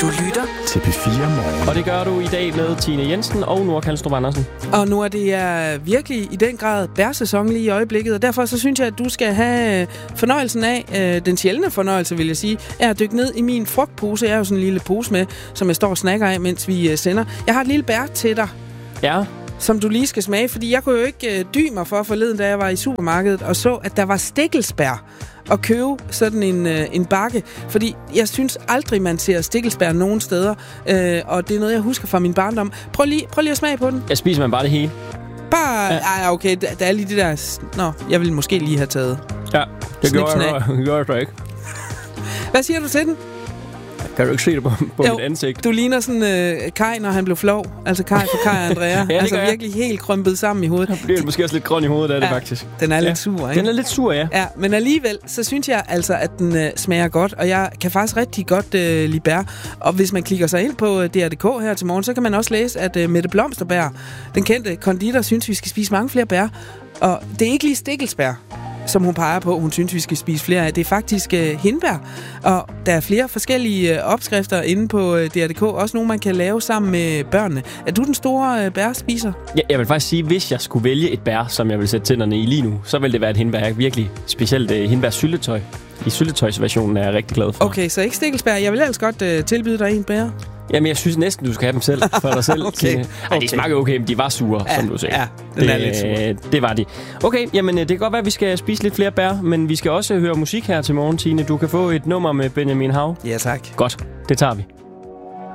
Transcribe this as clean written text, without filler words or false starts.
Du lytter til P4 Morgen. Og det gør du i dag med Tine Jensen og Nora Kalstrup Andersen. Og nu er det virkelig i den grad bærsæson lige i øjeblikket, og derfor så synes jeg, at du skal have fornøjelsen af, den sjældne fornøjelse, vil jeg sige, er at dykke ned i min frugtpose. Jeg har jo sådan en lille pose med, som jeg står og snakker af, mens vi sender. Jeg har et lille bær til dig. Ja. Som du lige skal smage, fordi jeg kunne jo ikke dy mig for forleden, da jeg var i supermarkedet og så, at der var stikkelsbær at købe sådan en bakke. Fordi jeg synes aldrig, man ser stikkelsbær nogen steder, og det er noget, jeg husker fra min barndom. Prøv lige at smage på den. Jeg spiser man bare det hele? Bare, ja. Okay, der er lige det der... Nå, jeg vil måske lige have taget. Ja, det gør jeg ikke. Hvad siger du til den? Kan du ikke se det på mit ansigt? Du ligner sådan Kai, når han blev flov. Altså Kai for Kai og Andrea. Ja, altså virkelig helt krympet sammen i hovedet. Jeg bliver måske også lidt grøn i hovedet af det, faktisk. Den er lidt sur, ikke? Den er lidt sur, ja. Ja, men alligevel, så synes jeg altså, at den smager godt. Og jeg kan faktisk rigtig godt lide bær. Og hvis man klikker sig ind på DR.dk her til morgen, så kan man også læse, at Mette Blomsterberg, den kendte konditor, synes, vi skal spise mange flere bær. Og det er ikke lige stikkelsbær, som hun peger på, hun synes, vi skal spise flere af. Det er faktisk hindbær, og der er flere forskellige opskrifter inde på DR.dk, også nogle, man kan lave sammen med børnene. Er du den store bærspiser? Ja, jeg vil faktisk sige, hvis jeg skulle vælge et bær, som jeg vil sætte tænderne i lige nu, så vil det være et hindbær. Virkelig specielt hindbærsyltetøj. I syltetøjsversionen er jeg rigtig glad for. Okay, så ikke stikkelsbær. Jeg vil ellers godt tilbyde dig en bær. Jamen, jeg synes næsten, du skal have dem selv for dig selv. Okay. Ej, de smager okay, men de var sure, som du sagde. Ja, den er lidt sur. Det var de. Okay, jamen det kan godt være, at vi skal spise lidt flere bær, men vi skal også høre musik her til morgen, Tine. Du kan få et nummer med Benjamin Hav. Ja, tak. Godt, det tager vi.